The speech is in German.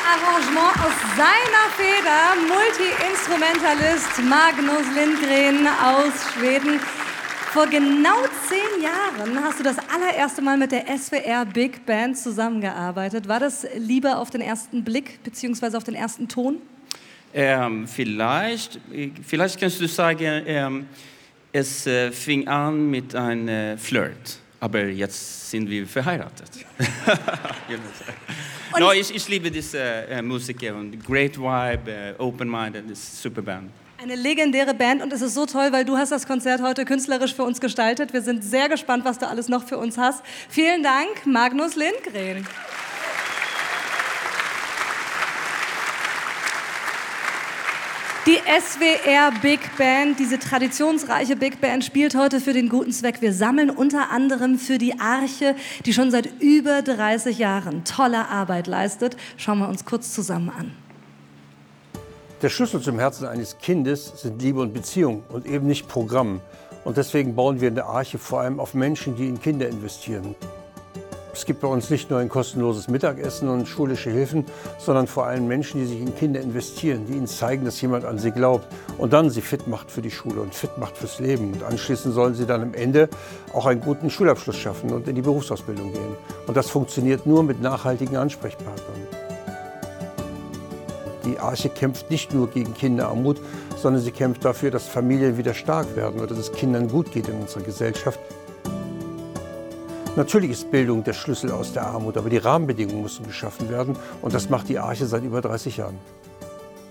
Arrangement aus seiner Feder, Multi-Instrumentalist Magnus Lindgren aus Schweden. Vor genau 10 Jahren hast du das allererste Mal mit der SWR Big Band zusammengearbeitet. War das Liebe auf den ersten Blick bzw. auf den ersten Ton? Vielleicht kannst du sagen, es fing an mit einem Flirt, aber jetzt sind wir verheiratet. No, ich liebe diese Musiker und Great Vibe, Open-Minded, ist super Band. Eine legendäre Band und es ist so toll, weil du hast das Konzert heute künstlerisch für uns gestaltet. Wir sind sehr gespannt, was du alles noch für uns hast. Vielen Dank, Magnus Lindgren. Die SWR Big Band, diese traditionsreiche Big Band, spielt heute für den guten Zweck. Wir sammeln unter anderem für die Arche, die schon seit über 30 Jahren tolle Arbeit leistet. Schauen wir uns kurz zusammen an. Der Schlüssel zum Herzen eines Kindes sind Liebe und Beziehung und eben nicht Programm. Und deswegen bauen wir in der Arche vor allem auf Menschen, die in Kinder investieren. Es gibt bei uns nicht nur ein kostenloses Mittagessen und schulische Hilfen, sondern vor allem Menschen, die sich in Kinder investieren, die ihnen zeigen, dass jemand an sie glaubt und dann sie fit macht für die Schule und fit macht fürs Leben. Und anschließend sollen sie dann am Ende auch einen guten Schulabschluss schaffen und in die Berufsausbildung gehen. Und das funktioniert nur mit nachhaltigen Ansprechpartnern. Die Arche kämpft nicht nur gegen Kinderarmut, sondern sie kämpft dafür, dass Familien wieder stark werden und dass es Kindern gut geht in unserer Gesellschaft. Natürlich ist Bildung der Schlüssel aus der Armut, aber die Rahmenbedingungen müssen geschaffen werden und das macht die Arche seit über 30 Jahren.